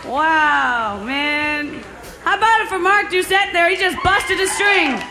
Wow, man. How about it for Mark Doucette there? He just busted a string.